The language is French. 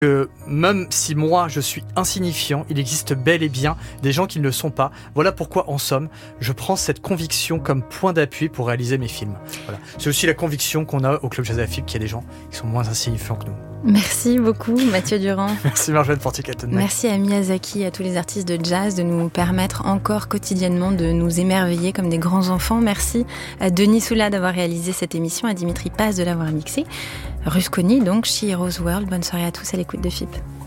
que même si moi je suis insignifiant, il existe bel et bien des gens qui ne le sont pas. Voilà pourquoi, en somme, je prends cette conviction comme point d'appui pour réaliser mes films. Voilà. C'est aussi la conviction qu'on a au Club Jazz à la Fibre qu'il y a des gens qui sont moins insignifiants que nous. Merci beaucoup Mathieu Durand. Merci Marjolaine Portier-Catonnet. Merci à Miyazaki et à tous les artistes de jazz de nous permettre encore quotidiennement de nous émerveiller comme des grands enfants. Merci à Denis Soula d'avoir réalisé cette émission, à Dimitri Paz de l'avoir mixée. Rusconi donc, chez Heroes World. Bonne soirée à tous à l'écoute de FIP.